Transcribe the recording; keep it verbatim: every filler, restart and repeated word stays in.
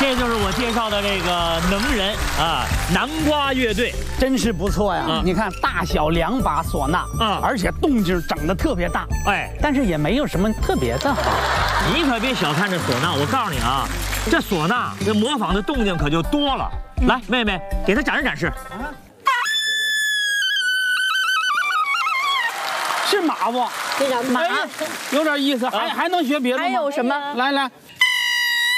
这就是我介绍的这个能人啊，南瓜乐队， 真是不错呀！ 嗯、 你看，大小两把唢呐， 嗯， 而且动静整得特别大，哎，但是也没有什么特别的。 你可别小看这唢呐，我告诉你啊，这唢呐这模仿的动静可就多了。嗯、来，妹妹，给他展示展示。啊是马不？ 这个马有点意思，还还能学别的吗？ 还有什么？ 来来，